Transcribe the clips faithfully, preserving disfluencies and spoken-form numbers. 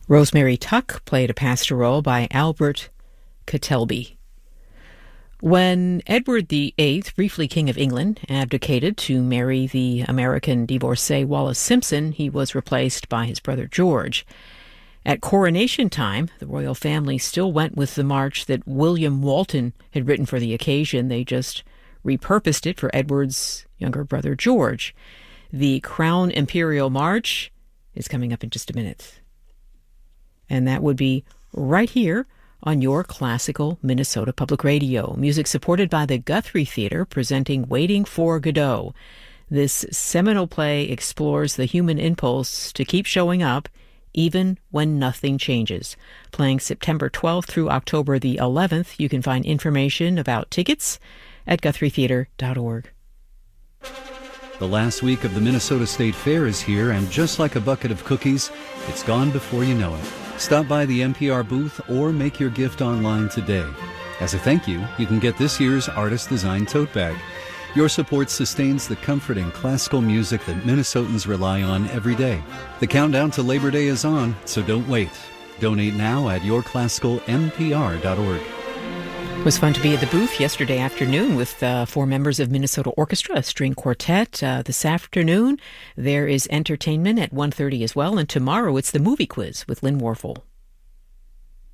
Rosemary Tuck played a pastoral by Albert Catelby. When Edward the Eighth, briefly King of England, abdicated to marry the American divorcee Wallis Simpson, he was replaced by his brother George. At coronation time, the royal family still went with the march that William Walton had written for the occasion. They just repurposed it for Edward's younger brother George. The Crown Imperial March is coming up in just a minute. And that would be right here on your classical Minnesota Public Radio. Music supported by the Guthrie Theater, presenting Waiting for Godot. This seminal play explores the human impulse to keep showing up even when nothing changes. Playing September twelfth through October the eleventh. You can find information about tickets at guthrie theater dot org. The last week of the Minnesota State Fair is here, and just like a bucket of cookies, it's gone before you know it. Stop by the N P R booth or make your gift online today. As a thank you, you can get this year's artist-designed tote bag. Your support sustains the comfort and classical music that Minnesotans rely on every day. The countdown to Labor Day is on, so don't wait. Donate now at your classical n p r dot org. It was fun to be at the booth yesterday afternoon with uh, four members of Minnesota Orchestra, a string quartet. Uh, this afternoon, there is entertainment at one thirty as well, and tomorrow it's the movie quiz with Lynn Warfel.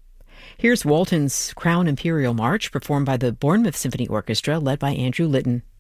Here's Walton's Crown Imperial March, performed by the Bournemouth Symphony Orchestra, led by Andrew Litton.